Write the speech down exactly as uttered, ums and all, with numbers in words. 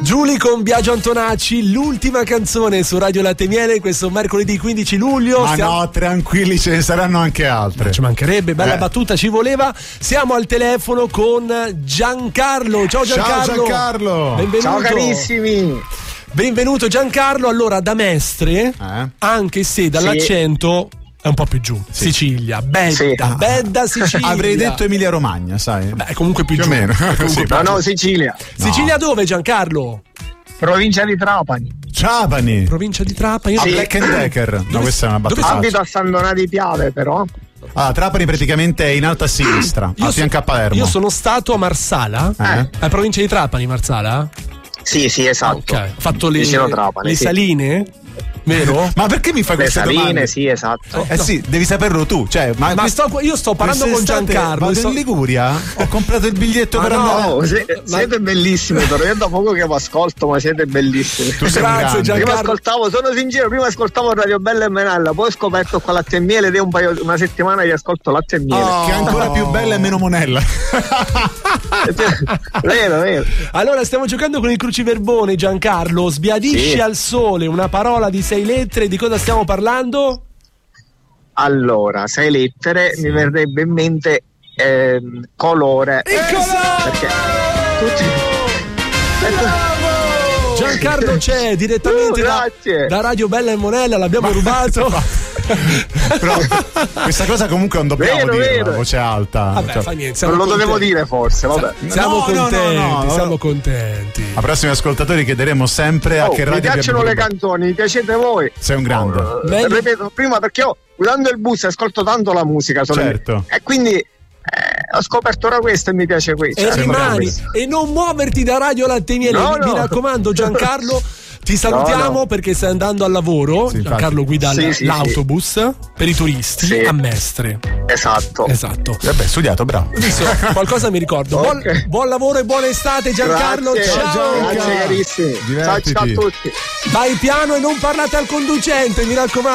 Giuli con Biagio Antonacci, l'ultima canzone su Radio Latte e Miele questo mercoledì quindici luglio. Ma Stiamo... no, tranquilli, ce ne saranno anche altre. Ma ci mancherebbe, bella eh. battuta, ci voleva. Siamo al telefono con Giancarlo. Ciao Giancarlo. Ciao Giancarlo. Benvenuto. Ciao carissimi. Benvenuto Giancarlo. Allora, da Mestre, Eh? anche se dall'accento è un po' più giù. Sì. Sicilia, Bedda, Sì. Bedda Sicilia. Avrei detto Emilia Romagna, sai? Beh, comunque più, Più o giù. meno. Comunque Sì. più No, giù. no, Sicilia. Sicilia dove Giancarlo? Provincia di Trapani. Ciapani. Provincia di Trapani. Ah, Sì. Black and Decker. No, Dove- questa è una dove- battuta. Abito a San Donato di Piave, però. Ah, Trapani praticamente è in alto a sinistra, Io a so- fianco a Palermo. Io sono stato a Marsala, Eh? a provincia di Trapani, Marsala. Sì, sì, esatto. Ok, ho fatto le, Vicino Trapani, le sì. saline, vero? Ma perché mi fai Le queste saline, domande? sì, esatto. Eh sì, devi saperlo tu. Cioè, ma, Ma sto, io sto parlando con quest'estate Giancarlo. Vado sto- in Liguria? Ho comprato il biglietto Ma per no, andare. Oh, se- Ma- siete bellissimi, però io da poco che vi ascolto, ma siete bellissimi. Tu sei un Grazie, grande. Giancarlo. Prima ascoltavo, sono sincero, prima ascoltavo Radio Bella e Menella, poi ho scoperto qua Latte e Miele ed è un paio, una settimana che ascolto Latte e Miele. Oh. Che è ancora più bella e meno monella. Vero, vero. Allora, stiamo giocando con il cruciverbone, Giancarlo. Sbiadisci Sì. al sole, una parola di sei lettere. Di cosa stiamo parlando? Allora, sei lettere, mi verrebbe in mente ehm, colore. Perché tutti... Giancarlo c'è direttamente Uh, da, grazie. da Radio Bella e Monella, l'abbiamo rubato. Però questa cosa comunque non dobbiamo Vero, dirla, vero. a voce alta. Vabbè, Cioè, fa niente. siamo Non lo dovevo contenti. dire forse, vabbè. Siamo No, no, no, contenti, no, no. siamo contenti. a prossimi ascoltatori chiederemo sempre a Oh, che mi radio piacciono abbiamo le rubato. canzoni, mi piacete voi. Sei un grande. Oh, Meglio- ripeto prima perché io guidando il bus ascolto tanto la musica sono Certo. e quindi eh, ho scoperto ora questo e mi piace questo. E Sei un rimani grande. e non muoverti da Radio Latte e Miele. No, mi, mi no. raccomando, Giancarlo. Ti salutiamo No, no. perché stai andando al lavoro. Sì, infatti. Giancarlo guida Sì, l- sì, l'autobus per i turisti Sì. a Mestre. Esatto. Esatto. Vabbè, studiato, bravo. Adesso qualcosa mi ricordo. Buon, Ok. buon lavoro e buona estate, Giancarlo. Grazie, Ciao. Gianca. grazie carissimi. Ciao, Divertiti. ciao a tutti. Vai piano e non parlate al conducente, mi raccomando.